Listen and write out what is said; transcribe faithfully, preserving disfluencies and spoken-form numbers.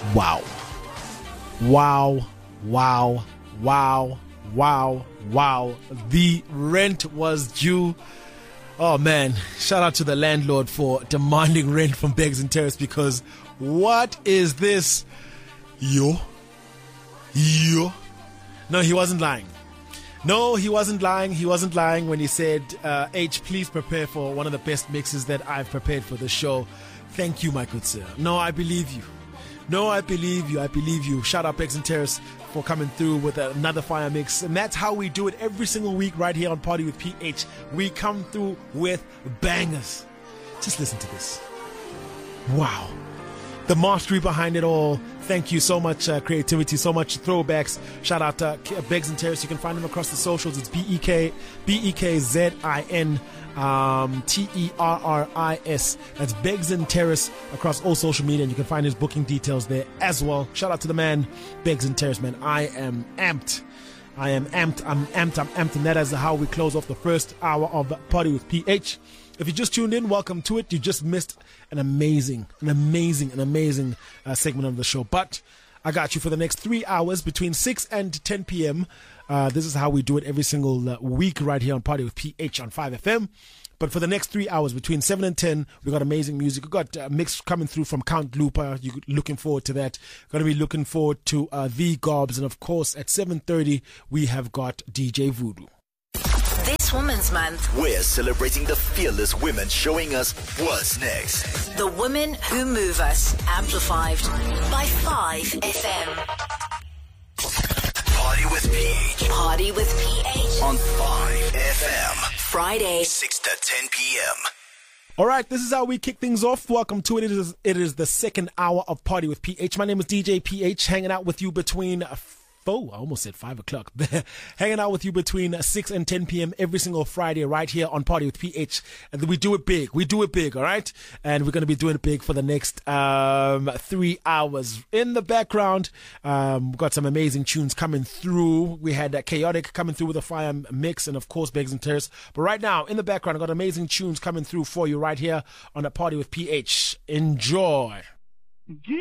Wow. Wow. Wow. Wow. Wow. Wow. The rent was due. Oh man, shout out to the landlord for demanding rent from Beggs and Terrace, because what is this? Yo. Yo. No, he wasn't lying. No, he wasn't lying. He wasn't lying when he said, uh, H, please prepare for one of the best mixes that I've prepared for the show. Thank you, my good sir. No, I believe you. No, I believe you. I believe you. Shout out Beggs and Terrace for coming through with another fire mix. And that's how we do it every single week right here on Party with P H. We come through with bangers. Just listen to this. Wow. The mastery behind it all. Thank you so much, uh, creativity, so much throwbacks. Shout out to uh, Beggs and Terrace. You can find them across the socials. It's B E K, B E K Z I N, um, T E R R I S. That's Beggs and Terrace across all social media, and you can find his booking details there as well. Shout out to the man, Beggs and Terrace, man. I am amped. I am amped. I'm amped. I'm amped. And that is how we close off the first hour of Party with P H. If you just tuned in, welcome to it. You just missed an amazing, an amazing, an amazing uh, segment of the show. But I got you for the next three hours between six and ten p.m. Uh, this is how we do it every single uh, week right here on Party with P H on five F M. But for the next three hours between seven and ten, we got amazing music. We got a mix coming through from Count Looper. You're looking forward to that. Going to be looking forward to uh, The Gobs. And of course, at seven thirty, we have got D J Voodoo. This Women's Month, we're celebrating the fearless women showing us what's next. The women who move us, amplified by five F M. Party with P H. Party with P H on five F M. Friday, six to ten p.m. All right, this is how we kick things off. Welcome to it. It is, it is the second hour of Party with P H. My name is D J P H, hanging out with you between... Oh, I almost said five o'clock. Hanging out with you between six and ten p.m. every single Friday right here on Party with P H. And we do it big. We do it big, all right? And we're going to be doing it big for the next um, three hours. In the background, um, we've got some amazing tunes coming through. We had uh, Chaotic coming through with a fire mix, and of course, Beggs and Terrace. But right now, in the background, I've got amazing tunes coming through for you right here on the Party with P H. Enjoy.